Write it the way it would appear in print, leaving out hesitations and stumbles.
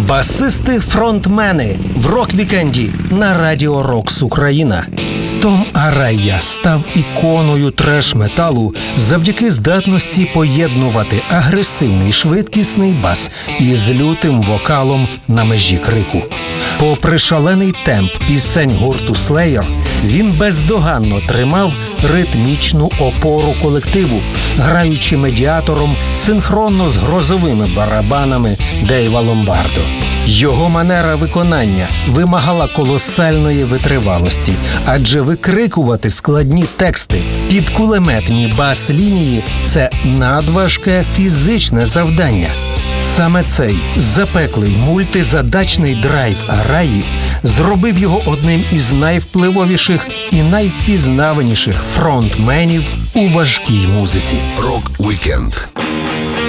Басисти-фронтмени в рок-вікенді на Радіо Рокс Україна. Том Арайя став іконою треш-металу завдяки здатності поєднувати агресивний швидкісний бас із лютим вокалом на межі крику. Попри шалений темп пісень гурту Slayer, він бездоганно тримав ритмічну опору колективу, граючи медіатором синхронно з грозовими барабанами Дейва Ломбардо. Його манера виконання вимагала колосальної витривалості, адже викрикувати складні тексти під кулеметні бас-лінії – це надважке фізичне завдання. Саме цей запеклий мультизадачний драйв Арайї зробив його одним із найвпливовіших і найвпізнаваніших фронтменів у важкій музиці. Рок-вікенд